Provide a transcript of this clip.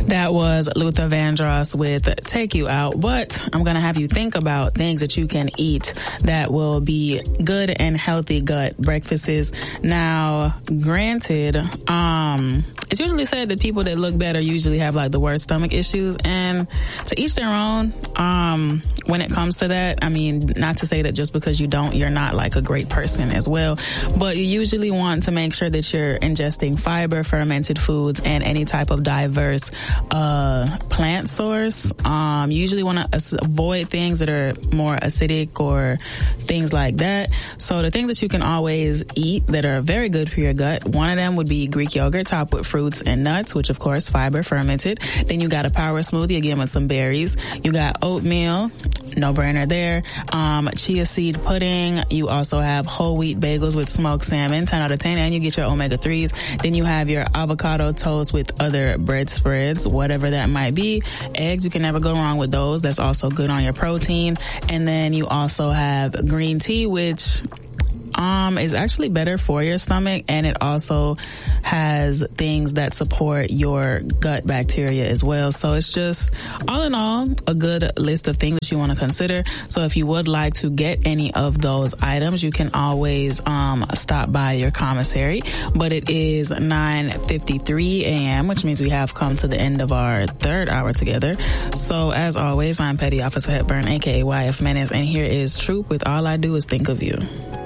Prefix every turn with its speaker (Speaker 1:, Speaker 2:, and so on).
Speaker 1: That was Luther Vandross with Take You Out. But I'm going to have you think about things that you can eat that will be good and healthy gut breakfasts. Now, granted, it's usually said that people that look better usually have like the worst stomach issues, and to each their own. When it comes to that, I mean, not to say that just because you don't, you're not like a great person as well, but you usually want to make sure that you're ingesting fiber, fermented foods, and any type of diverse plant source. You usually want to avoid things that are more acidic or things like that. So the things that you can always eat that are very good for your gut, one of them would be Greek yogurt topped with fruits and nuts, which of course fiber, fermented. Then you got a power smoothie, again with some berries. You got oatmeal, no brainer there. Chia seed pudding. You also have whole wheat bagels with smoked salmon, 10 out of 10, and you get your omega-3s. Then you have your avocado toast with other bread spreads, whatever that might be. Eggs, you can never go wrong with those. That's also good on your protein. And then you also have green tea, which is actually better for your stomach, and it also has things that support your gut bacteria as well. So it's just, all in all, a good list of things that you want to consider. So if you would like to get any of those items, you can always stop by your commissary. But it is 9:53 a.m., which means we have come to the end of our third hour together. So as always, I'm Petty Officer Hepburn, aka YF Menace, and here is Troop with All I Do Is Think of You.